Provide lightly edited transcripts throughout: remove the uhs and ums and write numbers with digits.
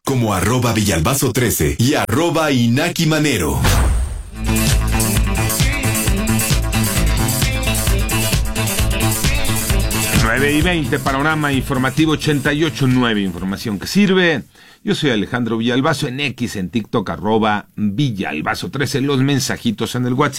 como @Villalbazo13 y @InakiManero. 9:20, panorama informativo 88.9, información que sirve. Yo soy Alejandro Villalbazo, en X, en TikTok, @Villalbazo13, los mensajitos en el WhatsApp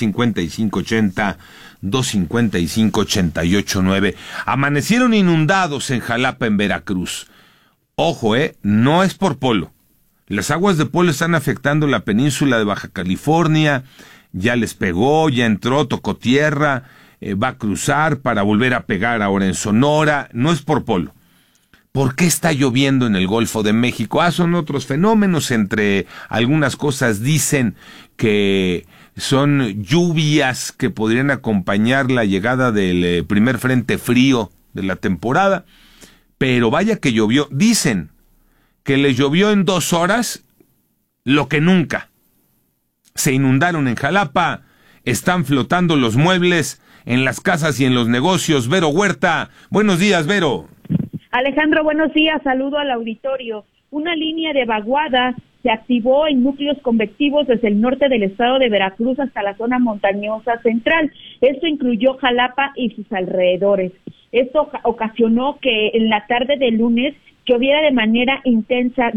5580-255-889. Amanecieron inundados en Jalapa, en Veracruz. Ojo, no es por Polo. Las aguas de Polo están afectando la península de Baja California, ya les pegó, ya entró, tocó tierra, va a cruzar para volver a pegar ahora en Sonora. No es por Polo. ¿Por qué está lloviendo en el Golfo de México? Son otros fenómenos. Entre algunas cosas dicen que son lluvias que podrían acompañar la llegada del primer frente frío de la temporada. Pero vaya que llovió. Dicen que les llovió en 2 horas lo que nunca. Se inundaron en Jalapa, están flotando los muebles en las casas y en los negocios. Vero Huerta, buenos días, Vero. Alejandro, buenos días, saludo al auditorio. Una línea de vaguada se activó en núcleos convectivos desde el norte del estado de Veracruz hasta la zona montañosa central. Esto incluyó Jalapa y sus alrededores. Esto ocasionó que en la tarde del lunes lloviera de manera intensa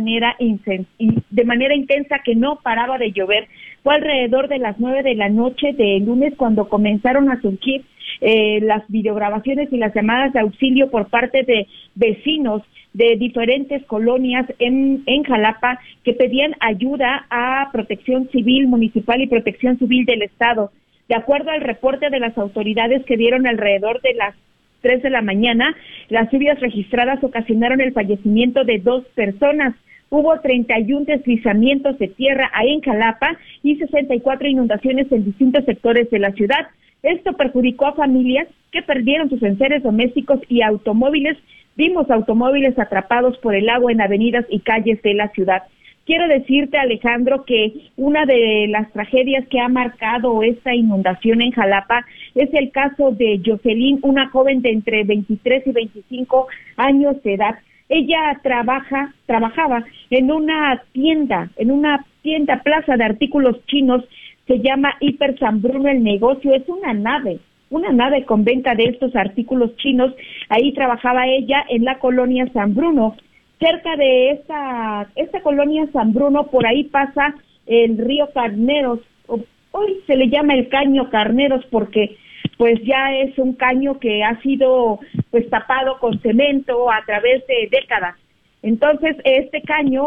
que no paraba de llover. Fue alrededor de las 9 de la noche del lunes cuando comenzaron a surgir las videograbaciones y las llamadas de auxilio por parte de vecinos de diferentes colonias en Jalapa que pedían ayuda a Protección Civil Municipal y Protección Civil del Estado. De acuerdo al reporte de las autoridades que dieron alrededor de las 3 de la mañana, las lluvias registradas ocasionaron el fallecimiento de 2 personas. Hubo 31 deslizamientos de tierra ahí en Jalapa y 64 inundaciones en distintos sectores de la ciudad. Esto perjudicó a familias que perdieron sus enseres domésticos y automóviles. Vimos automóviles atrapados por el agua en avenidas y calles de la ciudad. Quiero decirte, Alejandro, que una de las tragedias que ha marcado esta inundación en Jalapa es el caso de Jocelyn, una joven de entre 23 y 25 años de edad. Ella trabajaba en una tienda, plaza de artículos chinos, se llama Hiper San Bruno el negocio, es una nave con venta de estos artículos chinos. Ahí trabajaba ella en la colonia San Bruno. Cerca de esta colonia San Bruno, por ahí pasa el río Carneros. Hoy se le llama el caño Carneros porque pues ya es un caño que ha sido pues tapado con cemento a través de décadas. Entonces este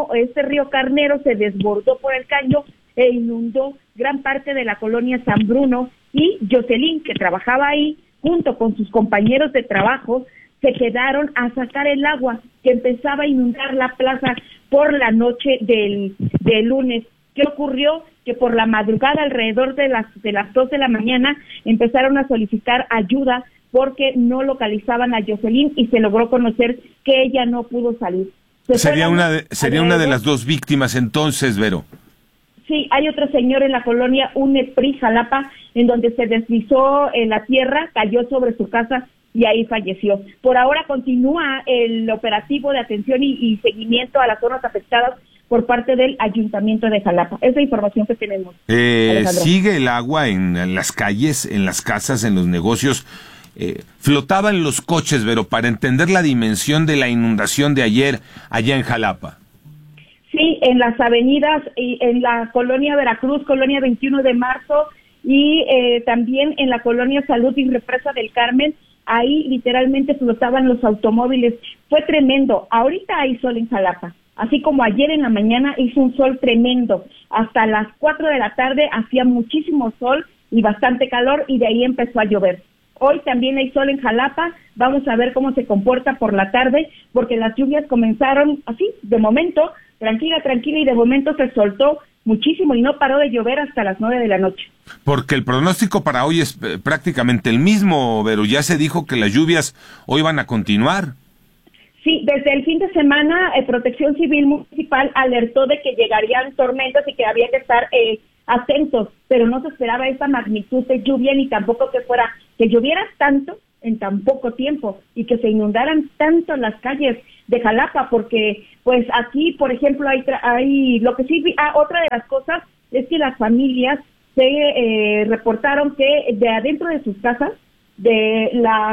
río Carneros se desbordó por el caño e inundó gran parte de la colonia San Bruno, y Jocelyn, que trabajaba ahí junto con sus compañeros de trabajo, se quedaron a sacar el agua que empezaba a inundar la plaza por la noche del lunes. ¿Qué ocurrió? Que por la madrugada, alrededor de las 2 de la mañana, empezaron a solicitar ayuda porque no localizaban a Jocelyn y se logró conocer que ella no pudo salir. Sería una de las 2 víctimas entonces, Vero. Sí, hay otro señor en la colonia Unepri, Jalapa, en donde se deslizó en la tierra, cayó sobre su casa y ahí falleció. Por ahora continúa el operativo de atención y seguimiento a las zonas afectadas por parte del Ayuntamiento de Jalapa. Es la información que tenemos. ¿Sigue el agua en las calles, en las casas, en los negocios? Flotaban los coches, pero para entender la dimensión de la inundación de ayer allá en Jalapa. Sí, en las avenidas, en la colonia Veracruz, colonia 21 de marzo, y también en la colonia Salud y Represa del Carmen, ahí literalmente flotaban los automóviles. Fue tremendo. Ahorita hay sol en Jalapa, así como ayer en la mañana hizo un sol tremendo. Hasta las 4 de la tarde hacía muchísimo sol y bastante calor, y de ahí empezó a llover. Hoy también hay sol en Jalapa, vamos a ver cómo se comporta por la tarde, porque las lluvias comenzaron así, de momento, tranquila, y de momento se soltó muchísimo y no paró de llover hasta las 9 de la noche. Porque el pronóstico para hoy es prácticamente el mismo, pero ya se dijo que las lluvias hoy van a continuar. Sí, desde el fin de semana, Protección Civil Municipal alertó de que llegarían tormentas y que había que estar atentos, pero no se esperaba esta magnitud de lluvia, ni tampoco que lloviera tanto en tan poco tiempo y que se inundaran tanto las calles de Jalapa, porque pues aquí, por ejemplo, hay lo que sí, otra de las cosas es que las familias se reportaron que de adentro de sus casas, de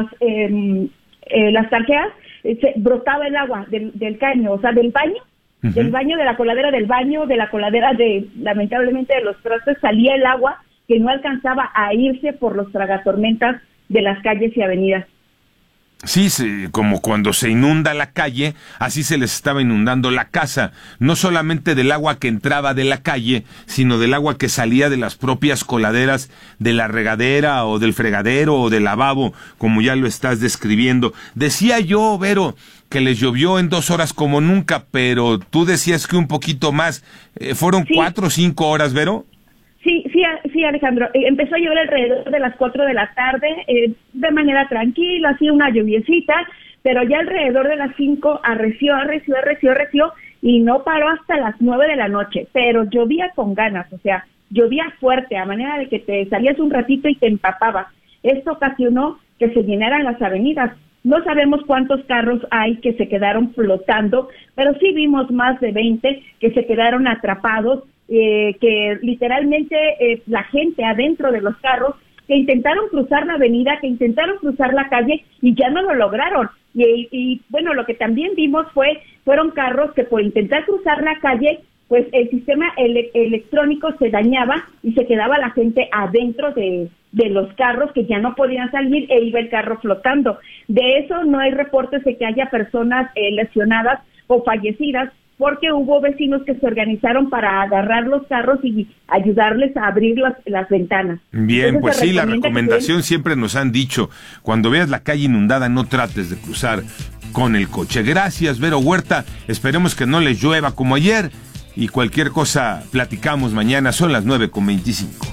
las tarjeas, se brotaba el agua del caño, o sea, del baño, del baño, de la coladera del baño, de la coladera lamentablemente de los trastes, salía el agua que no alcanzaba a irse por los tragatormentas de las calles y avenidas. Sí, como cuando se inunda la calle, así se les estaba inundando la casa, no solamente del agua que entraba de la calle, sino del agua que salía de las propias coladeras de la regadera o del fregadero o del lavabo, como ya lo estás describiendo. Decía yo, Vero, que les llovió en 2 horas como nunca, pero tú decías que un poquito más. ¿Fueron 4 o 5 horas, Vero? Sí, Alejandro. Empezó a llover alrededor de las 4 de la tarde, de manera tranquila, así una lluviecita, pero ya alrededor de las 5 arreció, y no paró hasta las 9 de la noche, pero llovía con ganas, o sea, llovía fuerte, a manera de que te salías un ratito y te empapabas. Esto ocasionó que se llenaran las avenidas. No sabemos cuántos carros hay que se quedaron flotando, pero sí vimos más de 20 que se quedaron atrapados, que literalmente la gente adentro de los carros que intentaron cruzar la avenida, que intentaron cruzar la calle y ya no lo lograron. Y bueno, lo que también vimos fueron carros que por intentar cruzar la calle, pues el sistema electrónico se dañaba y se quedaba la gente adentro de los carros, que ya no podían salir e iba el carro flotando. De eso no hay reportes de que haya personas lesionadas o fallecidas, porque hubo vecinos que se organizaron para agarrar los carros y ayudarles a abrir las ventanas. Bien, entonces, pues sí, la recomendación siempre nos han dicho, cuando veas la calle inundada no trates de cruzar con el coche. Gracias, Vero Huerta, esperemos que no les llueva como ayer, y cualquier cosa platicamos mañana, son las 9:25.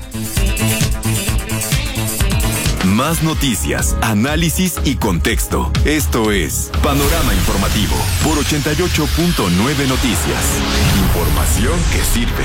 Más noticias, análisis y contexto. Esto es Panorama Informativo por 88.9 Noticias. Información que sirve.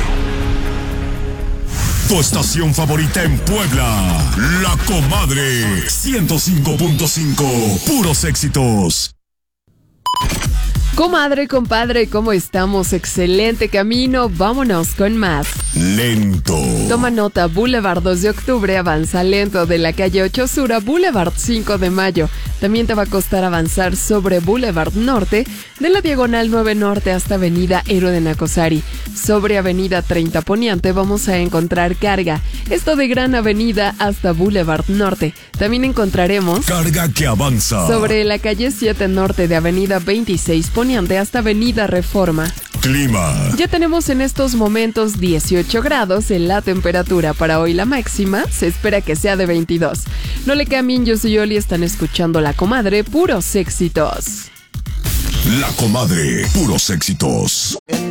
Tu estación favorita en Puebla, La Comadre 105.5, puros éxitos. Comadre, compadre, ¿cómo estamos? Excelente camino, vámonos con más. Lento. Toma nota, Boulevard 2 de Octubre avanza lento de la calle 8 Sur a Boulevard 5 de Mayo. También te va a costar avanzar sobre Boulevard Norte, de la Diagonal 9 Norte hasta Avenida Héroe de Nacosari. Sobre Avenida 30 Poniente vamos a encontrar carga, esto de Gran Avenida hasta Boulevard Norte. También encontraremos carga que avanza sobre la calle 7 Norte de Avenida 26 Poniente hasta Avenida Reforma. Clima. Ya tenemos en estos momentos 18 grados en la temperatura. Para hoy la máxima se espera que sea de 22. No le cambien, yo soy Oli, están escuchando La Comadre, puros éxitos. La Comadre, puros éxitos.